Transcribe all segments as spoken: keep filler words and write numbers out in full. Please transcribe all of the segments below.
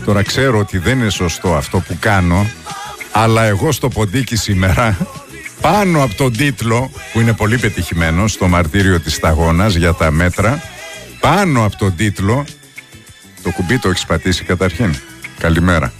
Τώρα ξέρω ότι δεν είναι σωστό αυτό που κάνω, αλλά εγώ στο ποντίκι σήμερα, πάνω από τον τίτλο που είναι πολύ πετυχημένο στο μαρτύριο της σταγόνας για τα μέτρα, πάνω από τον τίτλο, το κουμπί το έχεις πατήσει καταρχήν. Καλημέρα.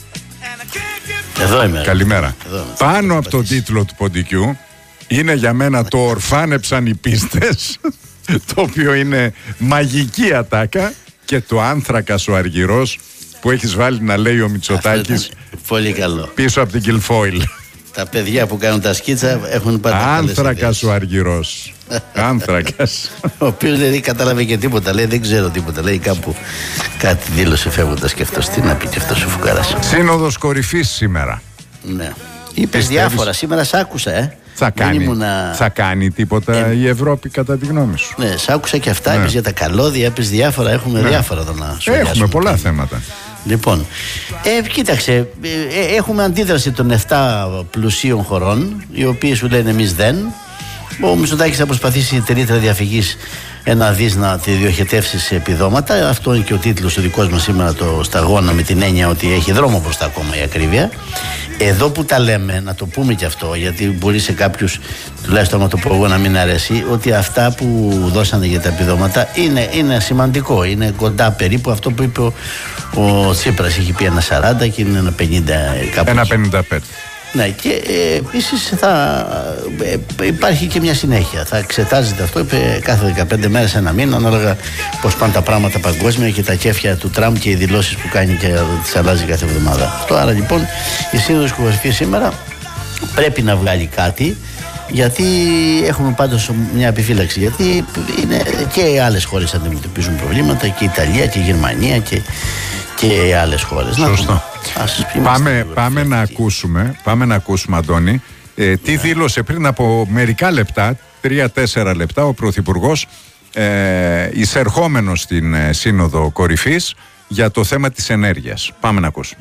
Εδώ είμαι. Καλημέρα. Εδώ είμαι. Πάνω από τον τίτλο του ποντικιού είναι για μένα το «Ορφάνεψαν οι πίστες», το οποίο είναι μαγική ατάκα, και το «Άνθρακας ο Αργυρός» που έχεις βάλει να λέει ο Μητσοτάκης πολύ καλό. Πίσω από την Κιλφόιλ. Τα παιδιά που κάνουν τα σκίτσα έχουν πάρει. Άνθρακας ο Αργυρός. Άνθρακας. Ο οποίος δεν κατάλαβε και τίποτα. Λέει δεν ξέρω τίποτα. Λέει κάπου κάτι δήλωσε φεύγοντας και αυτός. Τι να πει και αυτός ο φουκάρας. Σύνοδος κορυφής σήμερα. Ναι. Είπες διάφορα. Σήμερα σ' άκουσα, ε. Θα κάνει, ήμουνα... θα κάνει τίποτα ε... η Ευρώπη κατά τη γνώμη σου? Ναι, σ' άκουσα και αυτά. Ναι. Είπες για τα καλώδια, είπες διάφορα. Έχουμε ναι. διάφορα εδώ να σου Έχουμε πολλά θέματα. Λοιπόν, ε, κοίταξε, ε, έχουμε αντίδραση των επτά πλουσίων χωρών, οι οποίοι σου λένε εμείς δεν. Ο Μητσοτάκης θα προσπαθήσει τη ρήτρα διαφυγής ένα δις να τη διοχετεύσει σε επιδόματα. Αυτό είναι και ο τίτλος του δικός μας σήμερα, το Σταγόνα, με την έννοια ότι έχει δρόμο μπροστά ακόμα η ακρίβεια. Εδώ που τα λέμε, να το πούμε και αυτό, γιατί μπορεί σε κάποιους, τουλάχιστον να το πω εγώ, να μην αρέσει, ότι αυτά που δώσανε για τα επιδόματα είναι, είναι σημαντικό. Είναι κοντά περίπου αυτό που είπε ο, ο Τσίπρας. Είχε πει ένα σαράντα και είναι ένα πενήντα κάπου. Ένα πενήντα πέντε. Ναι, και ε, επίσης θα ε, υπάρχει και μια συνέχεια. Θα εξετάζεται αυτό είπε, κάθε δεκαπέντε μέρες, ένα μήνα, ανάλογα πώς πάνε τα πράγματα παγκόσμια και τα κέφια του Τραμπ και οι δηλώσεις που κάνει και τις αλλάζει κάθε εβδομάδα. Αυτό, άρα λοιπόν η Σύνοδος Κορυφής σήμερα πρέπει να βγάλει κάτι, γιατί έχουμε πάντως μια επιφύλαξη. Γιατί είναι και οι άλλες χώρες αντιμετωπίζουν προβλήματα, και η Ιταλία και η Γερμανία και, και άλλες χώρες. Σωστό. Πάμε, πάμε, να ακούσουμε, πάμε να ακούσουμε, Αντώνη, ε, τι yeah. δήλωσε πριν από μερικά λεπτά, τρία-τέσσερα λεπτά, ο Πρωθυπουργός ε, εισερχόμενος στην ε, Σύνοδο Κορυφής για το θέμα της ενέργειας. Πάμε να ακούσουμε.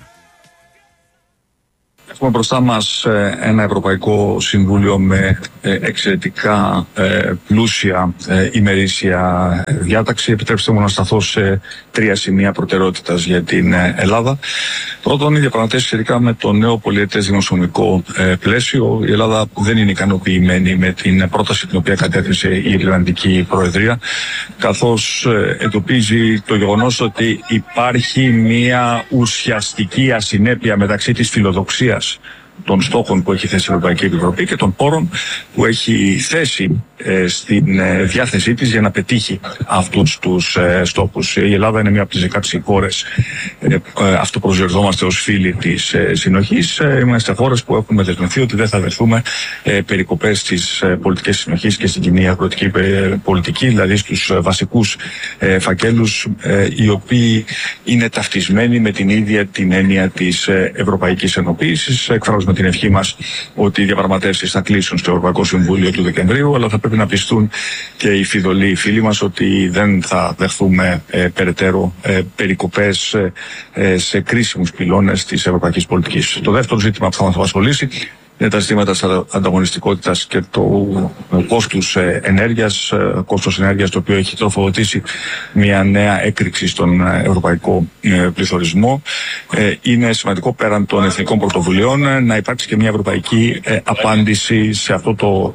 Έχουμε μπροστά μας ένα Ευρωπαϊκό Συμβούλιο με εξαιρετικά πλούσια ημερήσια διάταξη. Επιτρέψτε μου να σταθώ σε τρία σημεία προτεραιότητας για την Ελλάδα. Πρώτον, η διαπραγματεύση σχετικά με το νέο πολυετές δημοσιονομικό πλαίσιο. Η Ελλάδα δεν είναι ικανοποιημένη με την πρόταση την οποία κατέθεσε η Ιρλανδική Προεδρία, καθώς εντοπίζει το γεγονός ότι υπάρχει μια ουσιαστική ασυνέπεια μεταξύ της φιλοδοξίας των στόχων που έχει θέσει η Ευρωπαϊκή Επιτροπή και των πόρων που έχει θέσει ε, στην ε, διάθεσή της για να πετύχει αυτούς τους ε, στόχους. Η Ελλάδα είναι μία από τις δεκαέξι χώρες, ε, ε, αυτό προσδιορίζομαστε ως φίλοι της ε, συνοχής. Ε, είμαστε χώρες που έχουμε δεσμευθεί ότι δεν θα δεχθούμε ε, περικοπές στις ε, πολιτικές συνοχής και στην κοινή αγροτική ε, πολιτική, δηλαδή στους ε, βασικούς ε, φακέλους ε, οι οποίοι είναι ταυτισμένοι με την ίδια την έννοια της ε, Ευρωπαϊκής Ενοποίησης. Εκφράζουμε την ευχή μας ότι οι διαπραγματεύσεις θα κλείσουν στο Ευρωπαϊκό Συμβούλιο του Δεκεμβρίου, αλλά θα πρέπει να πιστούν και οι φιδωλοί φίλοι μας ότι δεν θα δεχθούμε ε, περαιτέρω ε, περικοπές ε, σε κρίσιμους πυλώνες της ευρωπαϊκής πολιτικής. Το δεύτερο ζήτημα που θα μας απασχολήσει είναι τα ζητήματα της ανταγωνιστικότητας και του κόστους ενέργειας, κόστος ενέργειας το οποίο έχει τροφοδοτήσει μια νέα έκρηξη στον ευρωπαϊκό πληθωρισμό. Είναι σημαντικό πέραν των εθνικών πρωτοβουλειών να υπάρξει και μια ευρωπαϊκή απάντηση σε αυτό το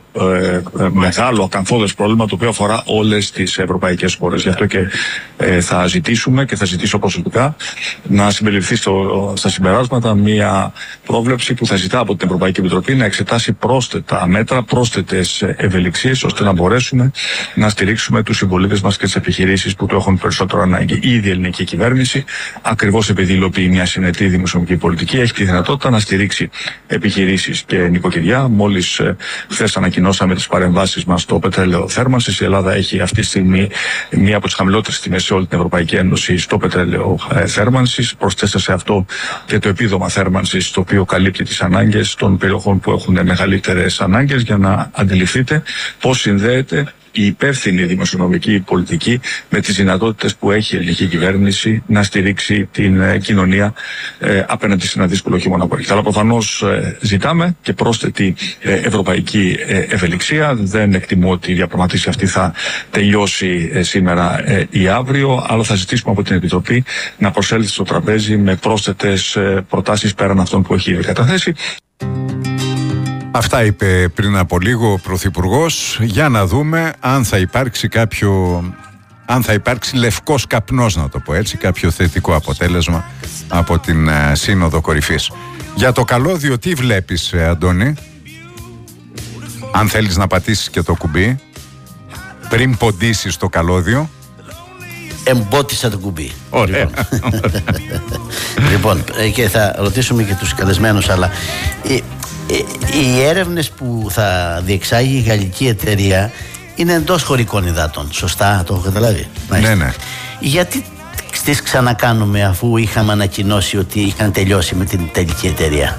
μεγάλο ακαθόδες πρόβλημα το οποίο αφορά όλες τις ευρωπαϊκές χώρες. Γι' αυτό και θα ζητήσουμε και θα ζητήσω προσωπικά να συμπεριληφθεί στο, στα συμπεράσματα μια πρόβλεψη που θα ζητά από την Ευρωπαϊκή Επιτροπή να εξετάσει πρόσθετα μέτρα, πρόσθετες ευελιξίες, ώστε να μπορέσουμε να στηρίξουμε τους συμπολίτες μας και τις επιχειρήσεις που το έχουν περισσότερο ανάγκη. Ήδη η ελληνική κυβέρνηση, ακριβώς επειδή υλοποιεί μια συνετή δημοσιονομική πολιτική, έχει τη δυνατότητα να στηρίξει επιχειρήσεις και νοικοκυριά. Μόλις χθες ανακοινώσαμε τις παρεμβάσεις μας στο πετρέλαιο θέρμανσης. Η Ελλάδα έχει αυτή τη στιγμή μία από τις χαμηλότερες τιμές σε όλη την Ευρωπαϊκή Ένωση στο πετρέλαιο θέρμανσης. Προσθέστε σε αυτό και το επίδομα θέρμανσης, το οποίο καλύπτει τις ανάγκες των περιοχών που έχουν μεγαλύτερες ανάγκες, για να αντιληφθείτε πώς συνδέεται η υπεύθυνη δημοσιονομική πολιτική με τις δυνατότητες που έχει η ελληνική κυβέρνηση να στηρίξει την ε, κοινωνία ε, απέναντι σε ένα δύσκολο χειμώνα που έχει. Αλλά προφανώς ε, ζητάμε και πρόσθετη ε, ευρωπαϊκή ε, ευελιξία. Δεν εκτιμώ ότι η διαπραγματεύση αυτή θα τελειώσει ε, σήμερα ε, ή αύριο, αλλά θα ζητήσουμε από την Επιτροπή να προσέλθει στο τραπέζι με πρόσθετες ε, προτάσεις πέραν αυτών που έχει ήδη καταθέσει. Αυτά είπε πριν από λίγο ο Πρωθυπουργός. Για να δούμε αν θα υπάρξει κάποιο, αν θα υπάρξει λευκός καπνός, να το πω έτσι, κάποιο θετικό αποτέλεσμα από την uh, Σύνοδο Κορυφής. Για το καλώδιο τι βλέπεις, Αντώνη? Αν θέλεις να πατήσεις και το κουμπί πριν ποντίσεις το καλώδιο. Εμπότισα το κουμπί. Ωραία. Λοιπόν, και θα ρωτήσουμε και τους καλεσμένους, αλλά οι, οι έρευνες που θα διεξάγει η γαλλική εταιρεία είναι εντός χωρικών υδάτων. Σωστά, το έχω καταλάβει? Ναι, ναι. Γιατί τις ξανακάνουμε αφού είχαμε ανακοινώσει ότι είχαν τελειώσει με την τελική εταιρεία?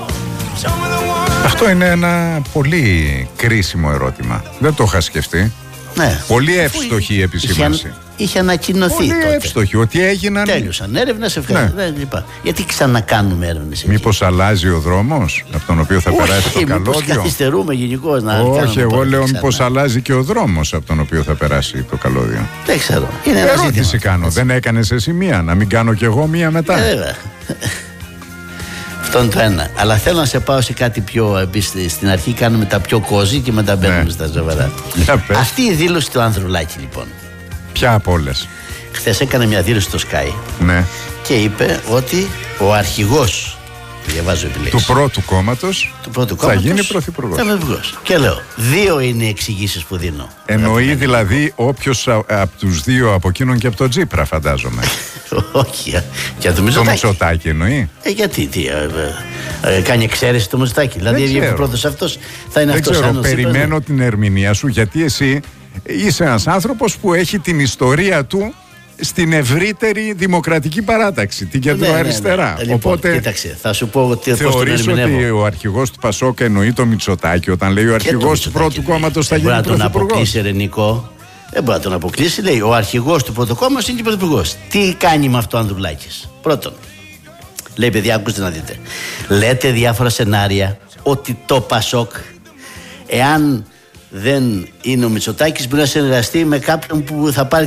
Αυτό είναι ένα πολύ κρίσιμο ερώτημα. Δεν το είχα σκεφτεί. Ναι. Πολύ εύστοχη η επισήμανση. Είχε, είχε ανακοινωθεί πολύ τότε. Εύστοχη, ότι έγιναν. Τέλειωσαν έρευνες, ευχαριστώ. Ναι. Γιατί ξανακάνουμε έρευνες? Μήπως αλλάζει ο δρόμος από τον οποίο θα Όχι, περάσει το καλώδιο? Μήπως καθυστερούμε γενικώς να Όχι, κάνουμε εγώ λέω ξανά. μήπως αλλάζει και ο δρόμος από τον οποίο θα περάσει το καλώδιο. Δεν ξέρω. Είναι ένα ερώτηση ζήτημα. κάνω. Δεν έκανες εσύ μία, να μην κάνω κι εγώ μία μετά? Ε, βέβαια. Αυτό είναι το ένα. Αλλά θέλω να σε πάω σε κάτι πιο. Επίσης, στην αρχή κάνουμε τα πιο κόζι και μετά μπαίνουμε Ναι. στα σοβαρά. Για πες. Αυτή η δήλωση του Ανδρουλάκη, λοιπόν. Ποια από όλες? Χθες έκανε μια δήλωση στο Sky Ναι. και είπε ότι ο αρχηγός, διαβάζω επιλέξεις, Του πρώτου κόμματος του πρώτου θα κόμματος γίνει πρωθυπουργός. θα είναι πρωθυπουργός. Και λέω, δύο είναι οι εξηγήσεις που δίνω. Εννοεί δηλαδή όποιος α- από τους δύο, από εκείνον και από τον Τσίπρα, φαντάζομαι. Όχι, και από το Το Μητσοτάκη. Μητσοτάκη εννοεί. Ε, γιατί, τι, ε, ε, ε, κάνει εξαίρεση το Μητσοτάκη. Δηλαδή, βγαίνει ξέρω. πρώτος αυτός, θα είναι Δεν αυτός. ξέρω, αν ο Τσίπρας, περιμένω την ερμηνεία σου, γιατί εσύ είσαι ένας άνθρωπος που έχει την ιστορία του στην ευρύτερη δημοκρατική παράταξη, την ναι, ναι, ναι. κεντροαριστερά. Λοιπόν, Οπότε κοίταξε, θα σου πω ότι πώς τον θεωρείς ερμηνεύω. ότι ο αρχηγός του Πασόκ εννοεί το Μητσοτάκη όταν λέει ο Και το αρχηγός του Μητσοτάκη πρώτου λέει. κόμματος θα Δεν γίνει μπορεί να τον πρωθυπουργός? αποκλείσει, Ρενικό. Δεν μπορεί να τον αποκλείσει. Λέει ο αρχηγός του πρώτου κόμματος είναι και πρωθυπουργός. Τι κάνει με αυτό ο Ανδρουλάκης? Πρώτον, λέει, παιδιά, ακούστε να δείτε. Λέτε διάφορα σενάρια ότι το Πασόκ, εάν δεν είναι ο Μητσοτάκης, μπορεί να συνεργαστεί με κάποιον που θα πάρει